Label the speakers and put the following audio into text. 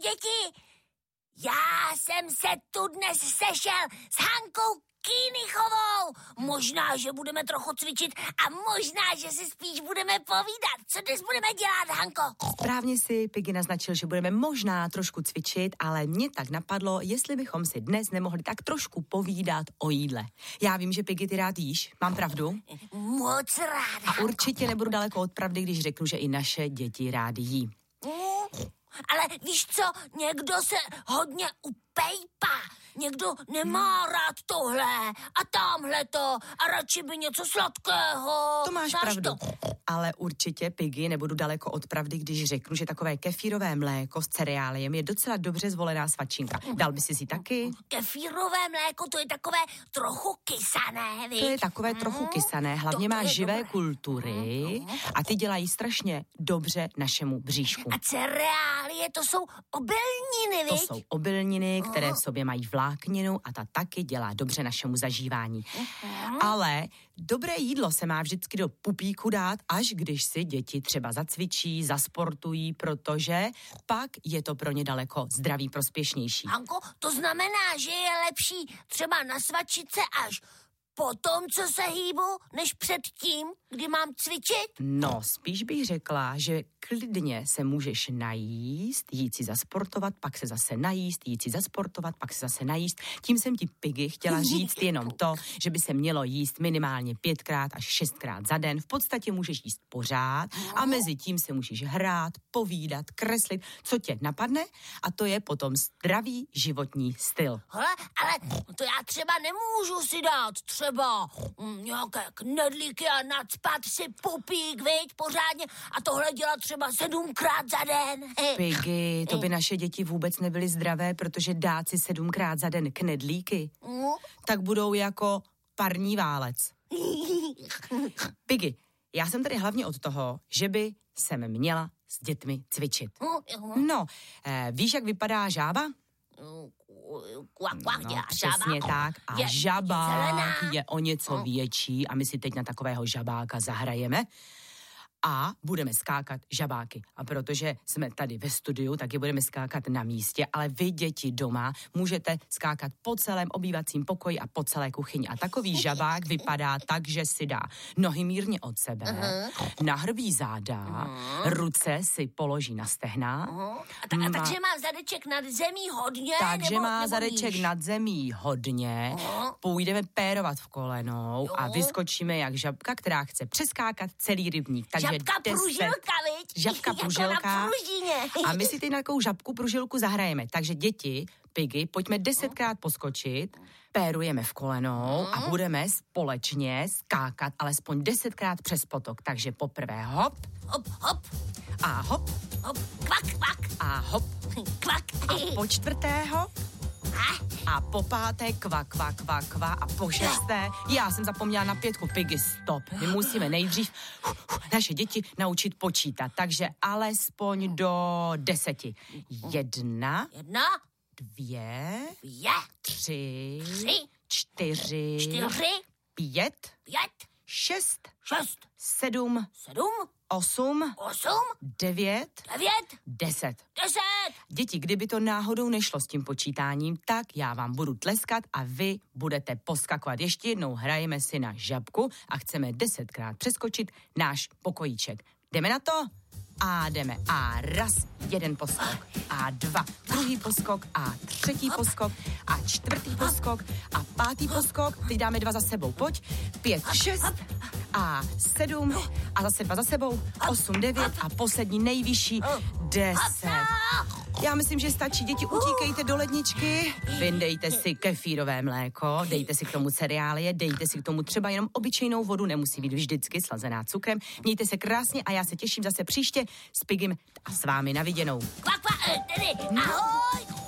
Speaker 1: děti, já jsem se tu dnes sešel s Hankou Kýnichovou. Možná, že budeme trochu cvičit a možná, že si spíš budeme povídat. Co dnes budeme dělat, Hanko?
Speaker 2: Správně si Piggy naznačil, že budeme možná trošku cvičit, ale mě tak napadlo, jestli bychom si dnes nemohli tak trošku povídat o jídle. Já vím, že Piggy, ty rád jíš, mám pravdu?
Speaker 1: Moc ráda.
Speaker 2: A určitě nebudu daleko od pravdy, když řeknu, že i naše děti rády jí.
Speaker 1: Ale víš co, někdo se hodně upejpá. Někdo nemá rád tohle a tamhleto a radši by něco sladkého.
Speaker 2: To máš pravdu. Ale určitě, Piggy, nebudu daleko od pravdy, když řeknu, že takové kefírové mléko s cereáliem je docela dobře zvolená svačinka. Dal by si taky?
Speaker 1: Kefírové mléko, to je takové trochu kysané, víš?
Speaker 2: To je takové trochu kysané, hlavně má živé kultury a ty dělají strašně dobře našemu bříšku.
Speaker 1: A cereálie, to jsou obilniny, víš?
Speaker 2: To jsou obilniny, které v sobě mají vlákninu a ta taky dělá dobře našemu zažívání. Ale dobré jídlo se má vždycky do pupíku dát, až když si děti třeba zacvičí, zasportují, protože pak je to pro ně daleko zdraví prospěšnější.
Speaker 1: Hanko, to znamená, že je lepší třeba nasvačit se až potom, co se hýbu, než předtím, kdy mám cvičit?
Speaker 2: No, spíš bych řekla, že klidně se můžeš najíst, jít si zasportovat, pak se zase najíst, jít si zasportovat, pak se zase najíst. Tím jsem ti, Piggy, chtěla říct jenom to, že by se mělo jíst minimálně 5krát až 6krát za den. V podstatě můžeš jíst pořád a mezi tím se můžeš hrát, povídat, kreslit, co tě napadne, a to je potom zdravý životní styl.
Speaker 1: Hele, ale to já třeba nemůžu si dát třeba nějaké knedlíky a nacpat si pupík, viď, pořádně, a tohle dělat třeba 7krát za den.
Speaker 2: Piggy, to by naše děti vůbec nebyly zdravé, protože dát si 7krát za den knedlíky, tak budou jako parní válec. Piggy, já jsem tady hlavně od toho, že by jsem měla s dětmi cvičit. No, víš, jak vypadá žába?
Speaker 1: No,
Speaker 2: přesně tak. A žabák je o něco větší a my si teď na takového žabáka zahrajeme a budeme skákat žabáky. A protože jsme tady ve studiu, tak je budeme skákat na místě, ale vy, děti doma, můžete skákat po celém obývacím pokoji a po celé kuchyni. A takový žabák vypadá tak, že si dá nohy mírně od sebe, nahrví záda, ruce si položí na stehna.
Speaker 1: Takže má zadeček nad zemí hodně?
Speaker 2: Takže
Speaker 1: nebo
Speaker 2: má zadeček
Speaker 1: níž?
Speaker 2: nad zemí hodně. Půjdeme pérovat v kolenou a vyskočíme jak žabka, která chce přeskákat celý rybník. Takže
Speaker 1: Žabka pružilka, viď?
Speaker 2: Žabka pružilka.
Speaker 1: Jako na pružině.
Speaker 2: A my si ty na takovou žabku pružilku zahrajeme. Takže děti, Piggy, pojďme 10krát poskočit, pérujeme v kolenou a budeme společně skákat alespoň 10krát přes potok. Takže poprvé hop.
Speaker 1: Hop, hop.
Speaker 2: A hop.
Speaker 1: Hop, kvak, kvak.
Speaker 2: A hop.
Speaker 1: Kvak.
Speaker 2: A po čtvrtého. A po páté kva, kva, kva, kva a po šesté, já jsem zapomněla na 5, Piggy, stop. My musíme nejdřív naše děti naučit počítat, takže alespoň do 10. 1, 2, 3, 4, 5, 6, 7, 8, 9, 10. Děti, kdyby to náhodou nešlo s tím počítáním, tak já vám budu tleskat a vy budete poskakovat. Ještě jednou hrajeme si na žabku a chceme 10krát přeskočit náš pokojíček. Jdeme na to? A jdeme. A raz, jeden poskok. A 2, druhý poskok. A 3. poskok. A 4. poskok. A 5. poskok. Teď dáme 2 za sebou. Pojď. 5, 6. A 7. A zase 2 za sebou. 8, 9. A poslední nejvyšší 10. Já myslím, že stačí. Děti, utíkejte do ledničky. Vyndejte si kefírové mléko. Dejte si k tomu cereálie. Dejte si k tomu třeba jenom obyčejnou vodu. Nemusí být vždycky slazená cukrem. Mějte se krásně a já se těším zase příště s Piggym a s vámi na viděnou.
Speaker 1: Ahoj!